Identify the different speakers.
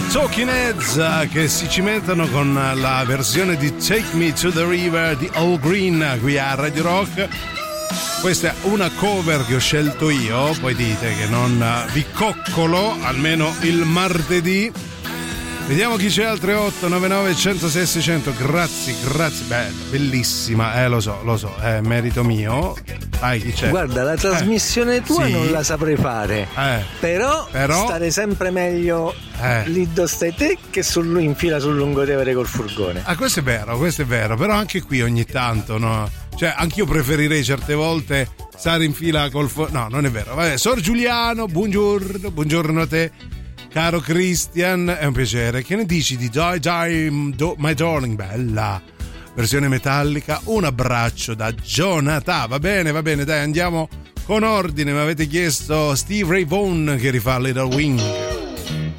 Speaker 1: Talking Heads che si cimentano con la versione di Take Me to the River di All Green qui a Radio Rock. Questa è una cover che ho scelto io, poi dite che non vi coccolo, almeno il martedì. Vediamo chi c'è al 3899 106 600. Grazie, bellissima, lo so, merito mio. Chi c'è?
Speaker 2: Guarda, la trasmissione tua sì, non la saprei fare, però stare sempre meglio lì dove stai te che in fila sul lungotevere col furgone.
Speaker 1: Questo è vero, però anche qui ogni tanto, no? Cioè, anch'io preferirei certe volte stare in fila no, non è vero. Vabbè, Sor Giuliano, buongiorno a te. Caro Christian, è un piacere. Che ne dici di My Darling? Bella versione metallica. Un abbraccio da Jonathan. Va bene, dai, andiamo con ordine. Mi avete chiesto Steve Ray Vaughan che rifà Little Wing.